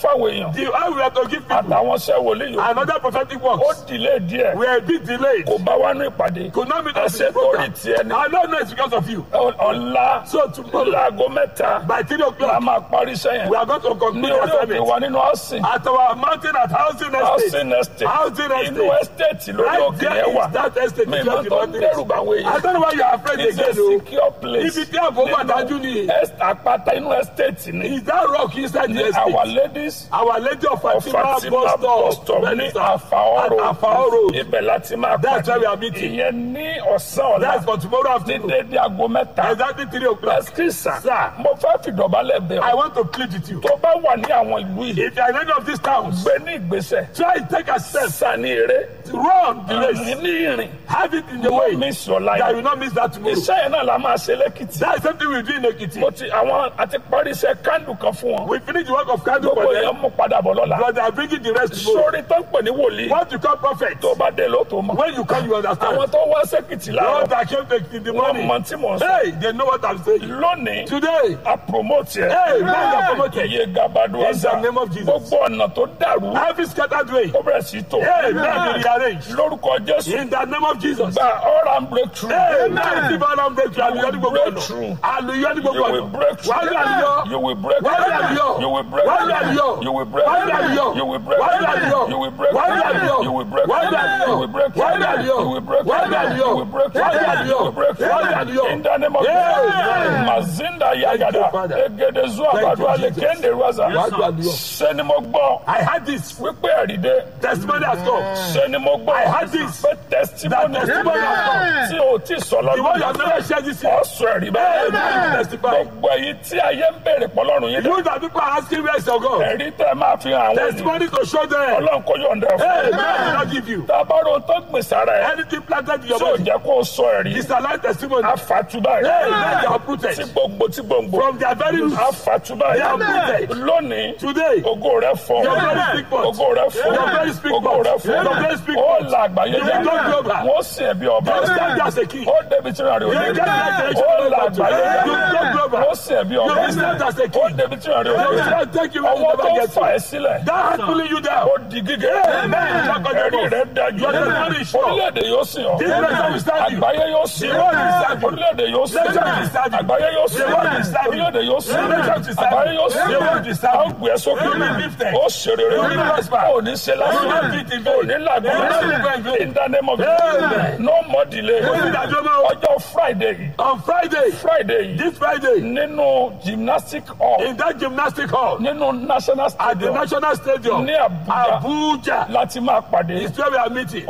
fáwọn èèyàn. The oil we are to give people. Àtàwọn ṣẹ́ wòlíì yòókù. Another prophetic Ó works. delay díẹ̀. We are a bit delayed. Kò bá wá ní ìpàdé. Could not meet us in Ẹsẹ̀ the program. torí tiẹ̀ ni. I don't know it's because of you. Ọ̀la So tomorrow, láago mẹ́ta by 3 la o'clock, máa parí sẹ́yìn. we are going to Ní conclude orí òkè assignment. wa nínú ọ̀sìn. At our mountain at Housing Estate. Housing estate. Housing Inú Estate. estate lórí Right òkè there yẹn wà. is that estate. Mi if you máa have the tó mountains. dẹ́rù bá àwọn I èèyàn. don't know why you are afraid It's a again. Oh. secure place. Ibi tí àbọ̀wọ̀ àdájú ni. Àpáta inú estate ni. Is that rock inside the Our estate? ladies Our Lady of Fatima Fatima bus stop ní Àfàọ́rò. Àfàọ́rò. Ibẹ̀ láti máa That's where we are pàdé. meeting. Ìyẹn ní ọ̀sán ọ̀la. That's for tomorrow Ní afternoon. dédé aago mẹ́ta. Exactly 3 o'clock. Ẹ̀sìkìsà. Sir. Mo fẹ́ fìdọ̀bálẹ̀ bẹ̀ I ọ́. want to plead with you. Tó bá wà ní àwọn ìlú yìí. If you are in any of these towns, Gbé ní ìgbésẹ̀. try to take a step. Sani eré. Run the race. Ní ìrìn. Have it in the Mo way miss your life. that you will not miss that tomorrow. Iṣẹ́ yẹn náà la máa ṣe lẹ́kìtì. That's something we do in Ekiti. Mo ti àwọn àti parí iṣẹ́ kándù kan fún wọn. We finish the work of candle Gbogbo for them, èèyàn mú padà bọ̀ lọ́la. but they are bringing the rest tomorrow. Sórí tó ń pè ní wòlíì. What you call prophet, Tó bá dé ló tó mọ̀. when you come, you understand. Àwọn tó wá sẹ́kìtì Those láàárọ̀. that came to Ekiti in the Wọ́n morning, mọ tí mò ń sọ. hey, they know what I'm saying. Lónìí, Today, a promote ẹ̀. hey, man, you are promoted. Iye gabadu In the ọ̀sà. name of Jesus. Gbogbo ọ̀nà tó dàrú. Every scattered way, Ó bẹ̀rẹ̀ sí tò. hey, man, be rearranged. Lórúkọ Jésù. In the name of Jesus. Gba all-round breakthrough. Hey, man, see violent breakthrough. Hallelujah, ní gbogbo break ọ̀nà. through. Hallelujah, ní gbogbo You will ọ̀nà. break through. Wàá rí àlùyọ. You will break Wàá rí through. àlùyọ. You will break Wàá rí through. àlùyọ. You will break Wàá rí through. àlùyọ. You will break Wàá rí through. àlùyọ. You will break Wàá rí through. àlùyọ. You will break Wàá rí through. àlùyọ. You will break through. Wàá rí àlùyọ. You will break Wàá rí through. àlùyọ. You will break through. Wàá rí àlùyọ. You will break through. Wàá rí àlùyọ. In the name of Amen. Mazinda Yagada. Father. Egede Zua Thank you, Badua Jesus. Lekende Raza. Wàá rí àlùyọ. Ṣé ni mo gbọ́? I had this. Wípé ẹ̀rídé. Testimony has come. Ṣé ni mo gbọ́? I had this. Pé testimony That testimony has come. tí o ti sọ The one you have lọ́dún. never shared this year. Ọ̀sùn ẹ̀rí bẹ́ẹ̀. Amen. Testify. Gbogbo èyí tí ayé ń bèrè pọ̀lọ́run yín dé. You that people are asking where is your God? Ẹ̀rí tẹ́ máa fi hàn àwọn ènìyàn. Testimony to show them. Ọlọ́run kò yọ̀ǹda ẹ̀ Hey, fún man, mi. will not give you. Tábàrò tó gbìn sára ẹ̀. Anything planted in your Tí ò body jẹ́ kó o sọ ẹ̀rí. is a life testimony. Àfàtúbà Hey, ẹ̀. man, they are uprooted. Tí gbòǹgbò. From their very roots. Àfàtúbà They are ẹ̀. uprooted. Lónìí. Today, Ògo rẹ̀ fọ́. your very speak forth. Ògo rẹ̀ fọ́. Your very speak Ògo forth. rẹ̀ fọ́. Your very speak Ó forth. la àgbáyé You will go global. jẹ́. Wọ́n sì ẹ̀ bí ọba. You stand as a king. Ó débi tí ìrìn àrè You òde. will get that Ó la àgbáyé You will jẹ́. go global. Wọ́n sì ẹ̀ bí You ọba. will stand as a Ó king. débi tí ìrìn àrè You will òde. stand, take you where you Ọwọ́ tó never get fà ẹ́ to. sílẹ̀. That hand pulling you down. Ó di gígé. Amen. Ẹ̀rí rẹ̀ dájú. Your testimony is sure. Orílẹ̀-èdè yóò sìn ọ́. This nation will stand you. Àgbáyé yóò sìn The world will stand you. Orílẹ̀-èdè yóò sìn Nation will stand you. Àgbáyé yóò sìn The world will stand you. Orílẹ̀-èdè yóò sìn The nation will stand Àgbáyé you. yóò sìn The world will stand you. Ó gbé ẹ sókè. You will be lifted. Ó ṣe rere. You will prosper. Ó ní ṣe lásán. You will not beat in vain. Ó ní làgbọ́n. You will not be in vain. In the name of Amen. Jesus. No more delay. Kò sí ìdájọ́ mọ́. Ọjọ́ Friday yìí. On Friday, Friday yìí. this Friday, Nínú gymnastic hall. in that gymnastic hall Nínú national at the stadium. National Stadium, Ní Abuja. Abuja, Láti máa pàdé. is where we are meeting.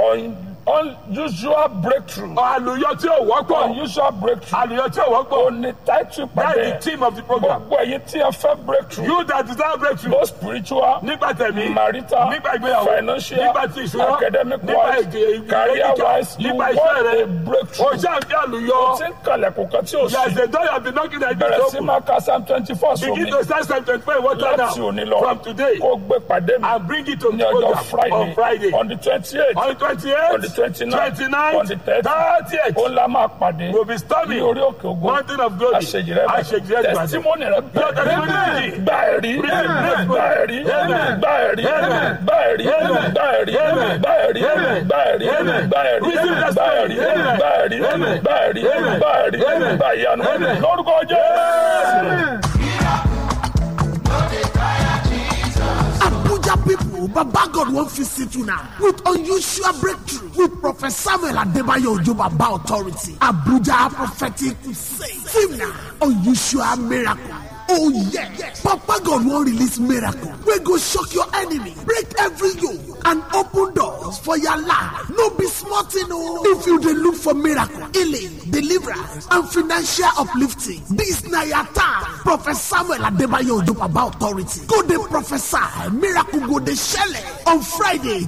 Unusual breakthrough. Àlùyọ tí ò wọ́pọ̀. Unusual breakthrough. Àlùyọ tí ò wọ́pọ̀. Ó ní title That pàdé. is the theme of the program. Gbogbo èyí tí ẹ fẹ́ breakthrough. You that desire breakthrough. Both spiritual, Nígbà tẹ̀mí. marital, Nígbà ìgbéyàwó. financial, Nígbà tí ìṣúná. academic Nígbà wise, career wise, you Nígbà want iṣẹ́ a rẹ̀. O breakthrough. ṣáà fi àlùyọ. Tí ń kalẹ̀kùn kan tí ò There is sí. a door you have been knocking at Bẹ̀rẹ̀ this sí open. máa ka Psalm 24 Begin sómi. to start Psalm 25 water Láti òní now. lọ. From today. Kó gbé pàdé mi. And bring it to the Ní ọjọ́ program on Friday. On the 28th. On the 28th, On the 29th. 29th, On the 30th. 30th, Ó la máa pàdé. we'll be storming Ní orí òkè ògo. Mountain of Glory. Àṣejì rẹ̀ Àṣejì rẹ̀ bàjẹ́. testimony rẹ̀ Your testimony is Gba ẹ̀rí. Gba ẹ̀rí. Amen. Gba ẹ̀rí. Amen. Gba ẹ̀rí. Amen. Gba ẹ̀rí. Amen. Gba ẹ̀rí. Amen. Gba ẹ̀rí. Amen. Gba ẹ̀rí. Amen. Gba ẹ̀rí. Receive Gba testimony. ẹ̀rí. Amen. Gba ẹ̀rí. Amen. Gba ẹ̀rí. Amen. Gba ẹ̀rí. Amen. Gba ìyanu. Amen. Lórúkọ Jésù. Abuja people, Baba God won't visit you now with unusual breakthrough with Prophet Samuel Adebayo Ojo Baba Authority. Abuja Prophetic Crusade. Film now, unusual miracle. Oh yeah, Papa God won't release miracle. We go shock your enemy, break every yoke, and open doors for your life. No be smart, if you dey look for miracle, healing, deliverance, and financial uplifting. This na your time. Prophet Samuel Adebayo Ojo Baba Authority. Go dey prophesy, miracle go dey shele on Friday.